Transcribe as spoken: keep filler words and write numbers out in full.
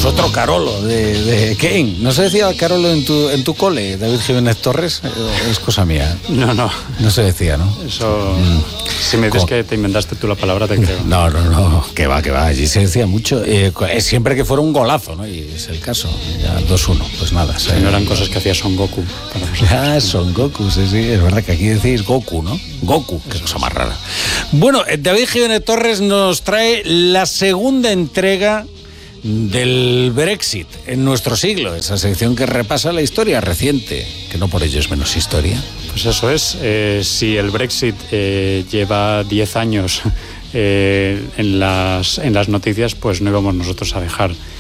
pues otro Carolo de, de Kane. ¿No se decía Carolo en tu, en tu cole, David Jiménez Torres? Es cosa mía. No, no. No se decía, ¿no? Eso... Mm. Si me dices que te inventaste tú la palabra, te creo. No, no, no. Que va, que va. Allí se decía mucho. Eh, siempre que fuera un golazo, ¿no? Y es el caso. Ya dos uno. Pues nada. Si no eran cosas que hacía Son Goku. Ah, Son Goku, sí, sí. Es verdad que aquí decís Goku, ¿no? Goku, que cosa más rara. Bueno, David Jiménez Torres nos trae la segunda entrega del Brexit en nuestro siglo, esa sección que repasa la historia reciente, que no por ello es menos historia. Pues eso es, eh, si el Brexit eh, lleva diez años eh, en, las, en las noticias, pues no íbamos nosotros a dejar